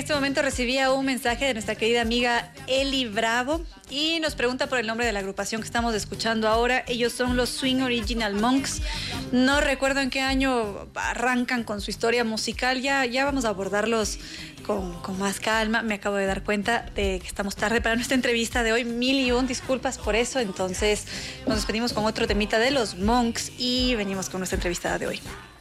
este momento recibía un mensaje de nuestra querida amiga Eli Bravo y nos pregunta por el nombre de la agrupación que estamos escuchando ahora. Ellos son los Swing Original Monks. No recuerdo en qué año arrancan con su historia musical. Ya vamos a abordarlos con más calma. Me acabo de dar cuenta de que estamos tarde para nuestra entrevista de hoy. 1001 disculpas por eso. Entonces nos despedimos con otro temita de los Monks y venimos con nuestra entrevistada de hoy.